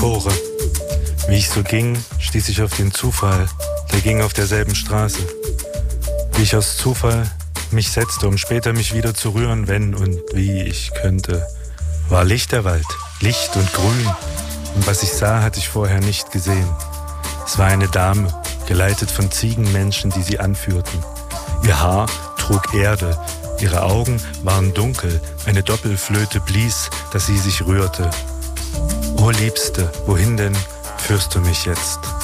Bohre. Wie ich so ging, stieß ich auf den Zufall, der ging auf derselben Straße. Wie ich aus Zufall mich setzte, um später mich wieder zu rühren, wenn und wie ich könnte. War Licht der Wald, Licht und Grün. Und was ich sah, hatte ich vorher nicht gesehen. Es war eine Dame, geleitet von Ziegenmenschen, die sie anführten. Ihr Haar trug Erde, ihre Augen waren dunkel, eine Doppelflöte blies, dass sie sich rührte. O Liebste, wohin denn führst du mich jetzt?